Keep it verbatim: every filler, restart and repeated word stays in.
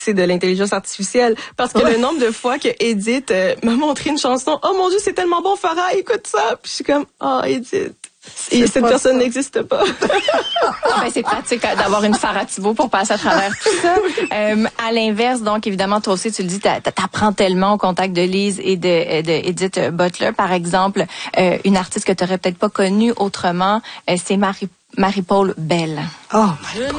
c'est de l'intelligence artificielle. Parce que ouais. le nombre de fois que Edith euh, m'a montré une chanson, oh mon Dieu, c'est tellement bon, Farah, écoute ça. Puis je suis comme, oh Edith. Et cette personne n'existe pas. Ben, c'est pratique d'avoir une Farah Thibault pour passer à travers tout ça. Euh, à l'inverse, donc, évidemment, toi aussi, tu le dis, t'apprends tellement au contact de Lise et de, de Edith Butler, par exemple. Euh, une artiste que tu n'aurais peut-être pas connue autrement, euh, c'est Marie, Marie-Paul Bell. Oh, Marie-Paul.